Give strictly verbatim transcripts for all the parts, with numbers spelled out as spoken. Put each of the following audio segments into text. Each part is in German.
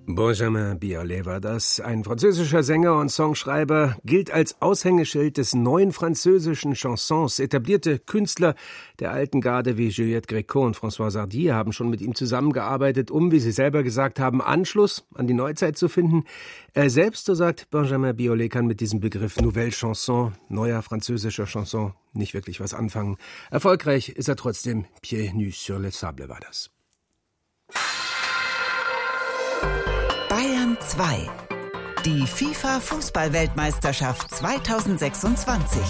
Benjamin Biolay war das. Ein französischer Sänger und Songschreiber, gilt als Aushängeschild des neuen französischen Chansons. Etablierte Künstler der alten Garde wie Juliette Gréco und François Hardy haben schon mit ihm zusammengearbeitet, um, wie sie selber gesagt haben, Anschluss an die Neuzeit zu finden. Er selbst, so sagt Benjamin Biolay, kann mit diesem Begriff Nouvelle Chanson, neuer französischer Chanson, nicht wirklich was anfangen. Erfolgreich ist er trotzdem. Pieds nus sur le sable war das. Bayern zwei. Die FIFA-Fußball-Weltmeisterschaft zweitausendsechsundzwanzig.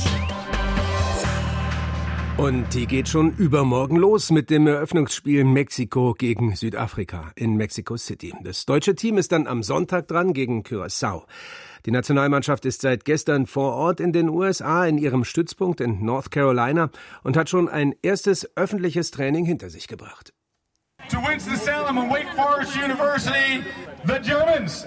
Und die geht schon übermorgen los mit dem Eröffnungsspiel Mexiko gegen Südafrika in Mexico City. Das deutsche Team ist dann am Sonntag dran gegen Curaçao. Die Nationalmannschaft ist seit gestern vor Ort in den U S A in ihrem Stützpunkt in North Carolina und hat schon ein erstes öffentliches Training hinter sich gebracht. To Winston-Salem and Wake Forest University, the Germans.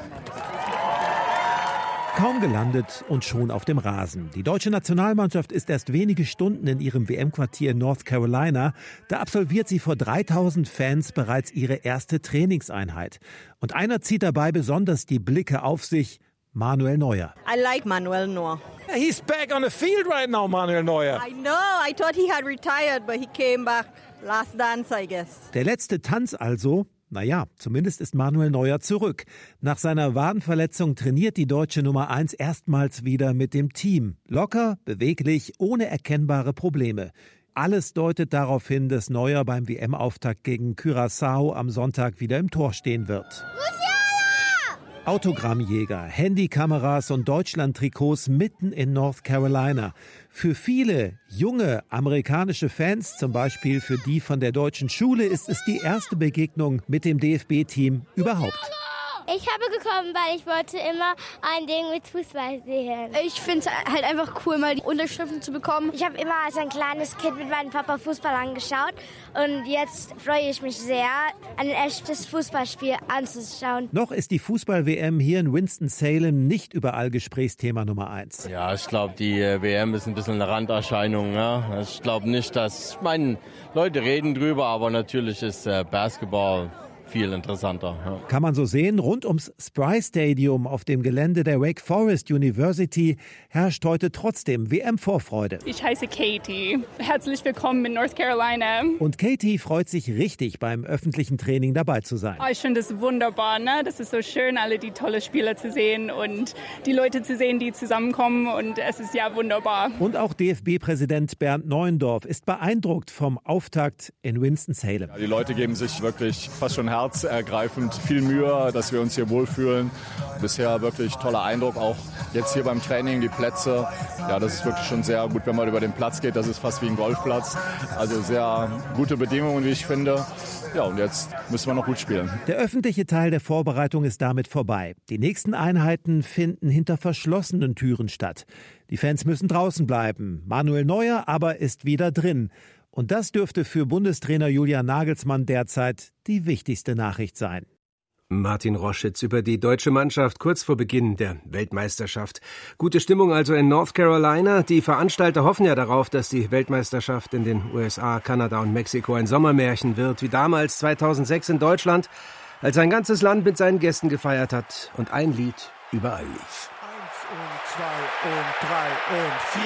Kaum gelandet und schon auf dem Rasen. Die deutsche Nationalmannschaft ist erst wenige Stunden in ihrem W M-Quartier in North Carolina. Da absolviert sie vor dreitausend Fans bereits ihre erste Trainingseinheit. Und einer zieht dabei besonders die Blicke auf sich: Manuel Neuer. I like Manuel Neuer. He's back on the field right now, Manuel Neuer. I know. I thought he had retired, but he came back. Last dance, I guess. Der letzte Tanz also. Naja, zumindest ist Manuel Neuer zurück. Nach seiner Wadenverletzung trainiert die deutsche Nummer eins erstmals wieder mit dem Team. Locker, beweglich, ohne erkennbare Probleme. Alles deutet darauf hin, dass Neuer beim W M-Auftakt gegen Curaçao am Sonntag wieder im Tor stehen wird. Autogrammjäger, Handykameras und Deutschland-Trikots mitten in North Carolina. Für viele junge amerikanische Fans, zum Beispiel für die von der deutschen Schule, ist es die erste Begegnung mit dem D F B-Team überhaupt. Ich habe gekommen, weil ich wollte immer ein Ding mit Fußball sehen. Ich finde es halt einfach cool, mal die Unterschriften zu bekommen. Ich habe immer als ein kleines Kind mit meinem Papa Fußball angeschaut und jetzt freue ich mich sehr, ein echtes Fußballspiel anzuschauen. Noch ist die Fußball-W M hier in Winston-Salem nicht überall Gesprächsthema Nummer eins. Ja, ich glaube, die W M ist ein bisschen eine Randerscheinung. Ja? Ich glaube nicht, dass, ich meine, Leute reden drüber, aber natürlich ist äh, Basketball viel interessanter. Ja. Kann man so sehen, rund ums Spry Stadium auf dem Gelände der Wake Forest University herrscht heute trotzdem W M-Vorfreude. Ich heiße Katie. Herzlich willkommen in North Carolina. Und Katie freut sich richtig, beim öffentlichen Training dabei zu sein. Oh, ich finde es wunderbar, ne? Das ist so schön, alle die tolle Spieler zu sehen und die Leute zu sehen, die zusammenkommen, und es ist ja wunderbar. Und auch D F B-Präsident Bernd Neuendorf ist beeindruckt vom Auftakt in Winston-Salem. Ja, die Leute geben sich wirklich fast schon herzergreifend viel Mühe, dass wir uns hier wohlfühlen. Bisher wirklich toller Eindruck, auch jetzt hier beim Training, die Plätze. Ja, das ist wirklich schon sehr gut, wenn man über den Platz geht. Das ist fast wie ein Golfplatz. Also sehr gute Bedingungen, wie ich finde. Ja, und jetzt müssen wir noch gut spielen. Der öffentliche Teil der Vorbereitung ist damit vorbei. Die nächsten Einheiten finden hinter verschlossenen Türen statt. Die Fans müssen draußen bleiben. Manuel Neuer aber ist wieder drin. Und das dürfte für Bundestrainer Julian Nagelsmann derzeit die wichtigste Nachricht sein. Martin Roschitz über die deutsche Mannschaft kurz vor Beginn der Weltmeisterschaft. Gute Stimmung also in North Carolina. Die Veranstalter hoffen ja darauf, dass die Weltmeisterschaft in den U S A, Kanada und Mexiko ein Sommermärchen wird, wie damals zweitausendsechs in Deutschland, als ein ganzes Land mit seinen Gästen gefeiert hat und ein Lied überall lief. Eins und zwei und drei und vier.